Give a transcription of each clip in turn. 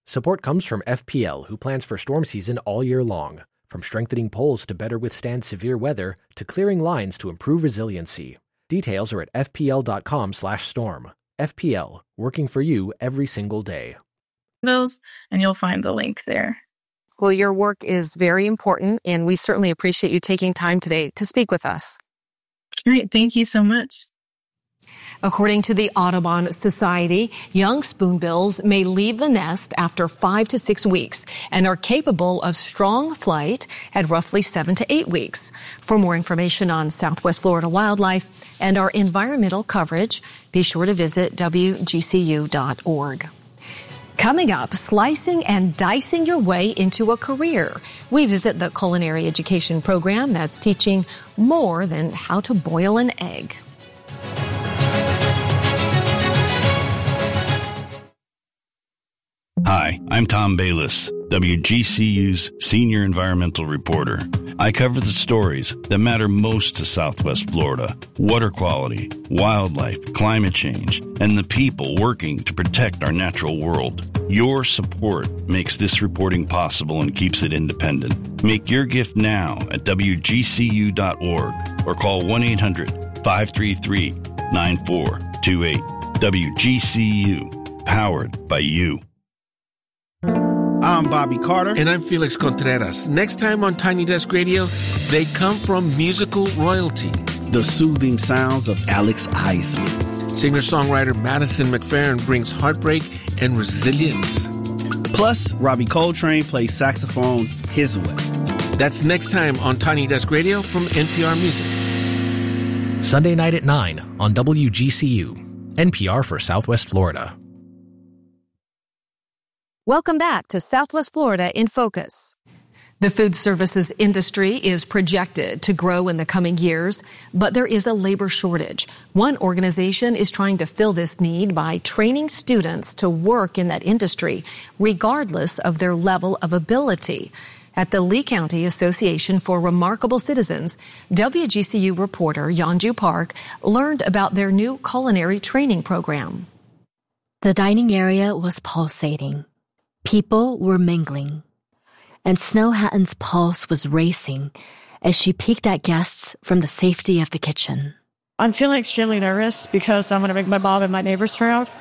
Support comes from FPL, who plans for storm season all year long. From strengthening poles to better withstand severe weather, to clearing lines to improve resiliency. Details are at fpl.com/storm. FPL, working for you every single day. Those, and you'll find the link there. Well, your work is very important, and we certainly appreciate you taking time today to speak with us. Great. Thank you so much. According to the Audubon Society, young spoonbills may leave the nest after 5 to 6 weeks and are capable of strong flight at roughly 7 to 8 weeks. For more information on Southwest Florida wildlife and our environmental coverage, be sure to visit WGCU.org. Coming up, slicing and dicing your way into a career. We visit the culinary education program that's teaching more than how to boil an egg. Hi, I'm Tom Bayliss, WGCU's senior environmental reporter. I cover the stories that matter most to Southwest Florida: water quality, wildlife, climate change, and the people working to protect our natural world. Your support makes this reporting possible and keeps it independent. Make your gift now at WGCU.org or call 1-800-533-9428. WGCU, powered by you. I'm Bobby Carter. And I'm Felix Contreras. Next time on Tiny Desk Radio, they come from musical royalty. The soothing sounds of Alex Isley. Singer-songwriter Madison McFerrin brings heartbreak and resilience. Plus, Robbie Coltrane plays saxophone his way. That's next time on Tiny Desk Radio from NPR Music. Sunday night at 9 on WGCU, NPR for Southwest Florida. Welcome back to Southwest Florida in Focus. The food services industry is projected to grow in the coming years, but there is a labor shortage. One organization is trying to fill this need by training students to work in that industry, regardless of their level of ability. At the Lee County Association for Remarkable Citizens, WGCU reporter Yanju Park learned about their new culinary training program. The dining area was pulsating. People were mingling, and Snow Hatton's pulse was racing as she peeked at guests from the safety of the kitchen. I'm feeling extremely nervous because I'm going to make my mom and my neighbors proud.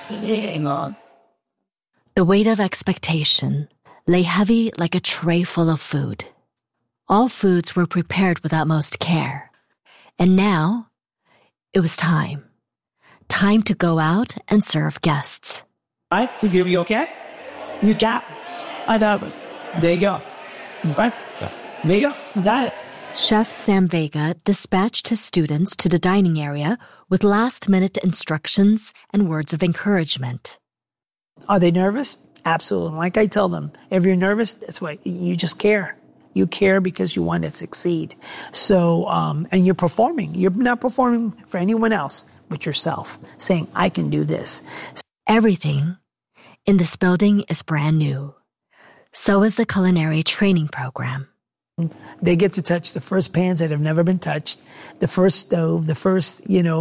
The weight of expectation lay heavy like a tray full of food. All foods were prepared with utmost care. And now, it was time. Time to go out and serve guests. I think you'll be okay. You got this. I know it. There you go. Okay. There you go. You got it. Chef Sam Vega dispatched his students to the dining area with last-minute instructions and words of encouragement. Are they nervous? Absolutely. Like I tell them, if you're nervous, that's why you just care. You care because you want to succeed. So, and you're performing. You're not performing for anyone else but yourself, saying, I can do this. Everything in this building is brand new. So is the culinary training program. They get to touch the first pans that have never been touched, the first stove, the first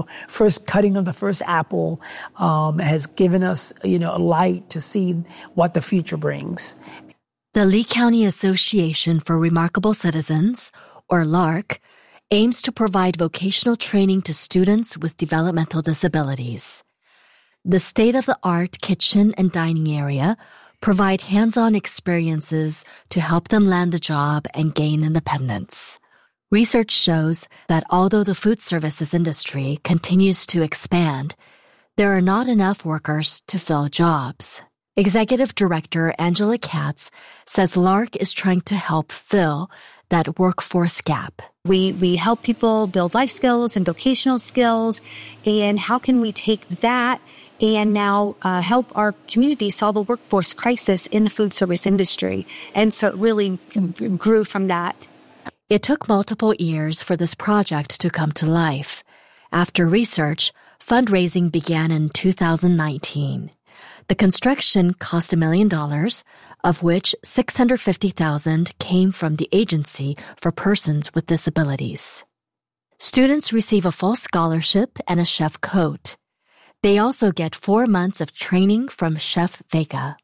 cutting of the first apple has given us, a light to see what the future brings. The Lee County Association for Remarkable Citizens, or LARC, aims to provide vocational training to students with developmental disabilities. The state-of-the-art kitchen and dining area provide hands-on experiences to help them land a job and gain independence. Research shows that although the food services industry continues to expand, there are not enough workers to fill jobs. Executive Director Angela Katz says LARC is trying to help fill that workforce gap. We help people build life skills and vocational skills, and how can we take that and now help our community solve a workforce crisis in the food service industry. And so it really grew from that. It took multiple years for this project to come to life. After research, fundraising began in 2019. The construction cost $1 million, of which $650,000 came from the Agency for Persons with Disabilities. Students receive a full scholarship and a chef coat. They also get 4 months of training from Chef Vega.